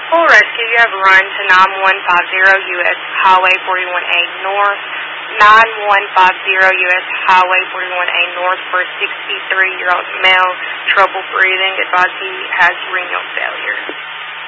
Full rescue, you have run to 9150 U.S. Highway 41A North, 9150 U.S. Highway 41A North for a 63-year-old male, trouble breathing, advised he has renal failure.